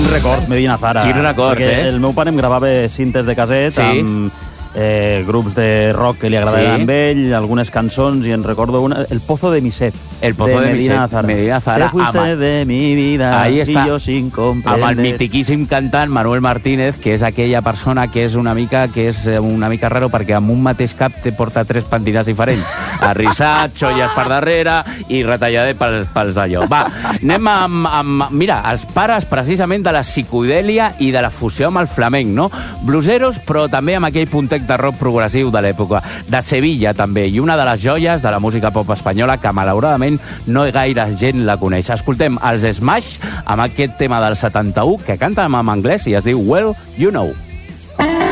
record, Medina Zara. Quin record, perquè el meu pare em gravava cintes de caset amb grups de rock que li agradaven amb ell, algunes cançons, i en recordo una, El Pozo de Miset. El Pozo de Medina Miset. Medina Zara. Te fuiste de mi vida Ahí està. y yo sin comprender. Amb el mitiquíssim cantant Manuel Martínez, que és aquella persona que és una mica raro perquè amb un mateix cap te porta 3 pentinats diferents. Arrissat, xolles per darrere i retalladet pels d'allò. Va, anem amb... Mira, els pares precisament de la psicodèlia i de la fusió amb el flamenc, no? Bluseros, però també amb aquell puntet de rock progressiu de l'època. De Sevilla, també. I una de les joies de la música pop espanyola que, malauradament, no gaire gent la coneix. Escoltem els Smash amb aquest tema del 71 que canten en anglès i es diu Well, You Know.